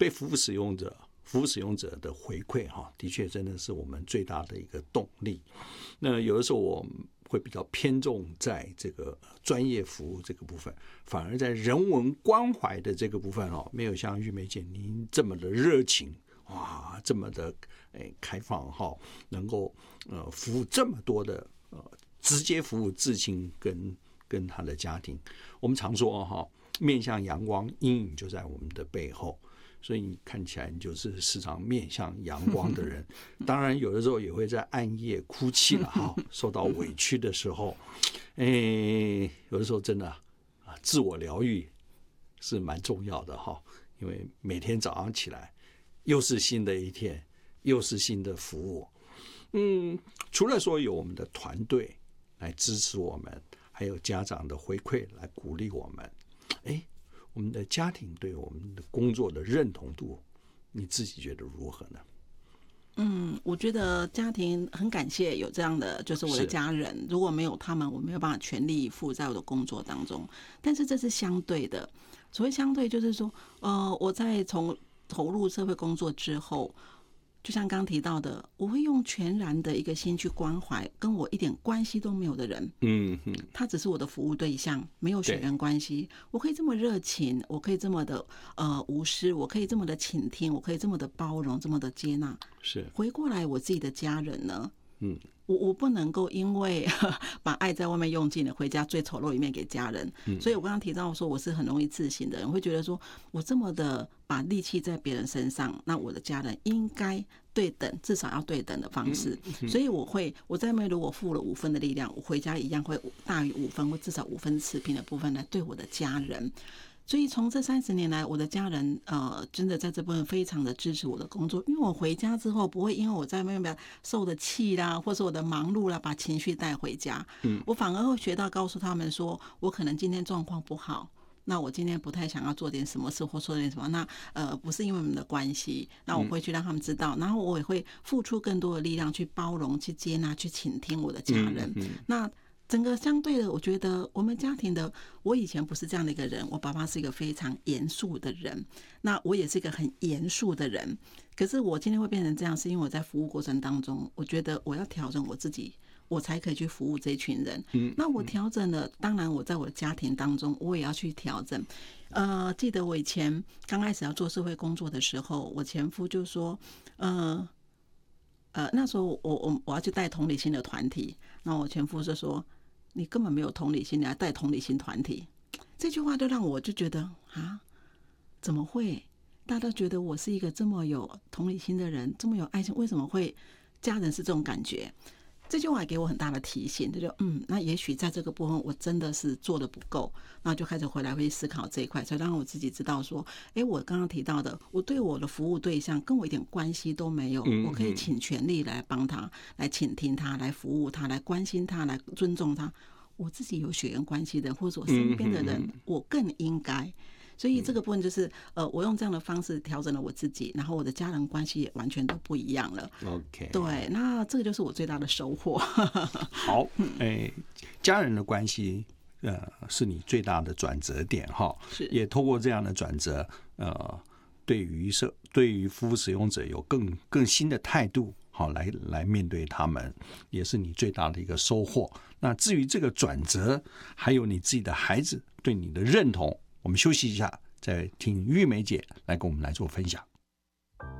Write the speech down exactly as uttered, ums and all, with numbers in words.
对服务使用者服务使用者的回馈哈，的确真的是我们最大的一个动力。那有的时候我会比较偏重在这个专业服务这个部分，反而在人文关怀的这个部分哦，没有像玉梅姐您这么的热情，哇，这么的诶开放哈，能够呃服务这么多的呃直接服务至亲跟跟他的家庭。我们常说哈，面向阳光，阴影就在我们的背后。所以你看起来你就是时常面向阳光的人，当然有的时候也会在暗夜哭泣了哈，受到委屈的时候，哎，有的时候真的啊，自我疗愈是蛮重要的哈，因为每天早上起来又是新的一天，又是新的服务。嗯，除了说有我们的团队来支持我们，还有家长的回馈来鼓励我们，哎。我们的家庭对我们的工作的认同度，你自己觉得如何呢？ 嗯，我觉得家庭很感谢有这样的，就是我的家人，如果没有他们，我没有办法全力以赴在我的工作当中。但是这是相对的，所谓相对就是说，呃，我在从投入社会工作之后，就像刚提到的，我会用全然的一个心去关怀跟我一点关系都没有的人。 嗯嗯， 他只是我的服务对象，没有血缘关系。我可以这么热情，我可以这么的呃无私，我可以这么的倾听，我可以这么的包容，这么的接纳。 是回过来，我自己的家人呢？ 嗯， 我我不能够因为把爱在外面用尽了，回家最丑陋一面给家人。嗯、所以我刚刚提到说，我是很容易自省的人，会觉得说我这么的把力气在别人身上，那我的家人应该对等，至少要对等的方式。嗯嗯、所以我会我在外面如果付了五分的力量，我回家一样会大于五分，或至少五分持平的部分来对我的家人。所以从这三十年来，我的家人呃，真的在这部分非常的支持我的工作，因为我回家之后不会因为我在外面受的气啦，或是我的忙碌啦，把情绪带回家。嗯，我反而会学到告诉他们说，我可能今天状况不好，那我今天不太想要做点什么事或说点什么，那呃不是因为我们的关系，那我会去让他们知道，然后我也会付出更多的力量去包容、去接纳、去倾听我的家人。嗯嗯、那整个相对的，我觉得我们家庭的，我以前不是这样的一个人，我爸爸是一个非常严肃的人，那我也是一个很严肃的人。可是我今天会变成这样，是因为我在服务过程当中，我觉得我要调整我自己，我才可以去服务这一群人。嗯，那我调整了，当然我在我的家庭当中，我也要去调整。呃，记得我以前刚开始要做社会工作的时候，我前夫就说，呃。呃，那时候我我我要去带同理心的团体，那我前夫就说：“你根本没有同理心，你还带同理心团体。”这句话就让我就觉得啊，怎么会？大家都觉得我是一个这么有同理心的人，这么有爱心，为什么会家人是这种感觉？这句话给我很大的提醒，就就嗯，那也许在这个部分我真的是做的不够，那就开始回来会思考这一块，才让我自己知道说，哎，我刚刚提到的，我对我的服务对象跟我一点关系都没有，我可以倾全力来帮他，来倾听他，来服务他，来关心他，来尊重他。我自己有血缘关系的，或者我身边的人，我更应该。所以这个部分就是呃，我用这样的方式调整了我自己，然后我的家人关系也完全都不一样了。 OK， 对，那这个就是我最大的收获。 好，哎，家人的关系呃是你最大的转折点哈， 是也透过这样的转折，呃，对于社对于服务使用者有更更新的态度。好，来来面对他们，也是你最大的一个收获。那至于这个转折，还有你自己的孩子对你的认同，我们休息一下，再听玉梅姐来跟我们来做分享。